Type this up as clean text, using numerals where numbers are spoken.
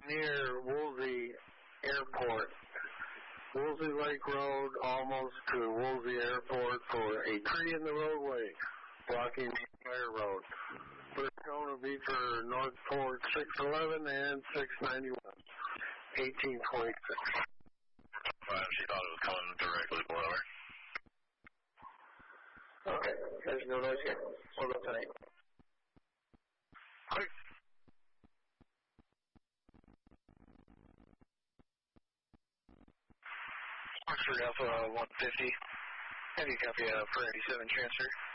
near Woolsey Airport. Woolsey Lake Road, almost to Woolsey Airport, for a tree in the roadway, blocking the entire road. We're going to be for Northport 611 and 691, 1826. She thought it was coming directly below her. Okay, there's no noise here. We'll go tonight. Quick. Oxford Alpha 150. Heavy copy for 87 transfer.